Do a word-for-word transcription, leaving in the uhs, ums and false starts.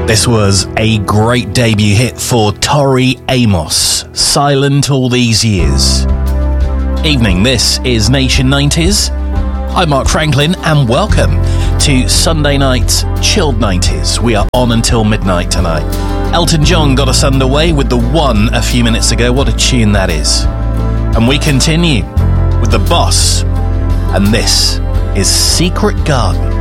This was a great debut hit for Tori Amos, Silent All These Years. Evening, this is Nation nineties. I'm Mark Franklin and welcome to Sunday night's Chilled nineties. We are on until midnight tonight. Elton John got us underway with The One a few minutes ago. What a tune that is. And we continue with The Boss, and this is Secret Garden.